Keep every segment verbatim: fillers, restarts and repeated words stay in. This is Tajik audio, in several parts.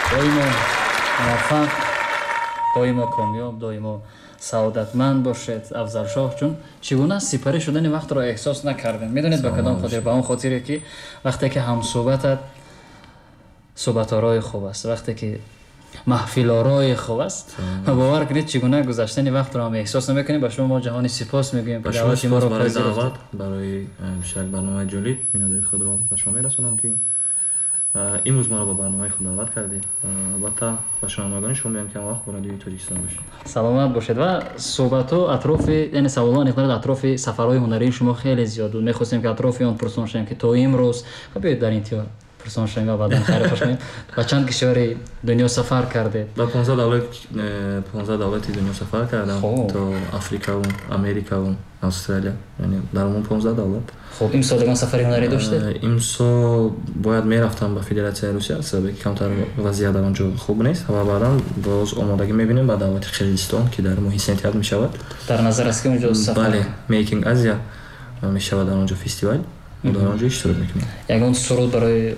доимо муваффақ, доимо комёб, доимо саодатманд бошед. Афзалшоҳ чун чӣ гуна сипарӣ шудани вақтро эҳсос накардем? Медонед ба кадом хотир? Ба он хотире ки вақте ки ҳамсӯҳбатат суҳбаторои хуб аст, вақте ки маҳфилорои хуб аст, бовар кунед чӣ гуна гузаштани вақтро ҳам эҳсос намекунем. Ба шумо мо ҷаҳони сипос мегӯем ки даъвати моро пазируфтед. барои бишак барномаи ҷолиб миннатдории худро ба шумо мерасонам ки имрӯз маро ба барномаи худ даъват кардед. Албатта ба шунавандагони шумо мегӯям ки ҳамавақт бо радиои Тоҷикистон бошед. Саломат бошед. Ва суҳбатҳо атрофи, яъне саволҳо ниқлад атрофи сафарҳои ҳунарии шумо хеле зиёд буд. Мехостем ки атрофи он пурсон шавем ки то имрӯз, биёед дар интиҳо пурсон шавем ва баъдан хайр хош кунем. Ба чанд кишвари дунё сафар кардед? Ба понздаҳ давлат понздаҳ давлати дунё сафар кардам. То Африкаву, Америкаву, Австралия. Яъне дар умум понздаҳ давлат. Хуб, имсол ягон сафари ҳунарӣ доштед? Имсол бояд мерафтам ба Федератсияи Русия, сабаби ки камтар вазъият дар он ҷо хуб нест ва баъдан боз омодагӣ мебинем ба давлати Қирғизистон ки дар моҳи сентябр мешавад. Дар назар аст ки он ҷо сафар? Бале, Making Asia мешавад дар он ҷо фестивал. дар он ҷо иштирок мекунем. Ягон суруд барои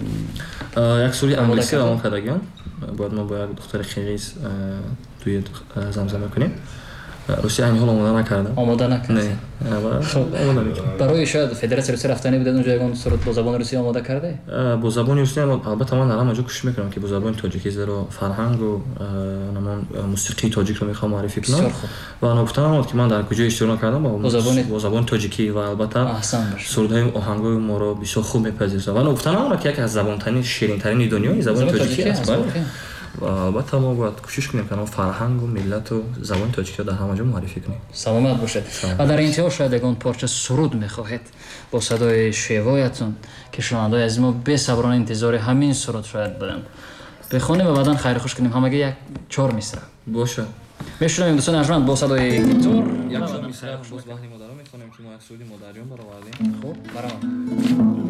як суруди англиси равон кардагиам. Бояд мо бо як духтари қирғиз дует замза мекунем. Русия айни ҳол омода накардам. Омода накардем. Барои шояд Федератсияи Русия рафтани будед он ҷо ягон суруд бо забони русӣ омода кардед? Бо забони русӣ албатта ман дар ҳама ҷо кӯшиш мекунам ки бо забони тоҷикӣ зеро фарҳангу намон мусиқии тоҷикро мехоҳам маърифӣ кунам. Ва нагуфтан омад ки ман дар куҷо иштирок кардам бо забони тоҷикӣ ва албатта сурудҳои оҳангҳои моро бисёр хуб мепазирад. Ва нагуфтан омад ки яке аз забонтарини ширинтарини дунё забони тоҷикӣ аст. Албатта мо бояд кӯшиш кунем ки фарҳангу миллату забони тоҷикиро дар ҳама ҷо маърифӣ кунем. Саломат бошед. Ва дар интиҳо шояд ягон порча суруд мехоҳед бо садои шевоятон ки шунавандаҳои азиз мо бесаброна интизори ҳамин суруд шояд буданд. Бихонем ва баъдан хайру хуш кунем ҳамаги як чор мисра. Боша. Мешунавем дӯстони арҷманд бо садои гитор. Як чор мисра боз баҳри модаро мехонем ки мо як суруди модариён баровардем. Хуб, баромад.